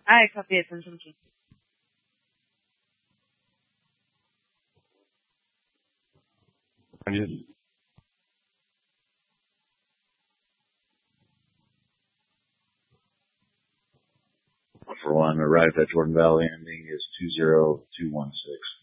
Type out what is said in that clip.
I copy attention to. For one, arrive at Jordan Valley, ending is 20216.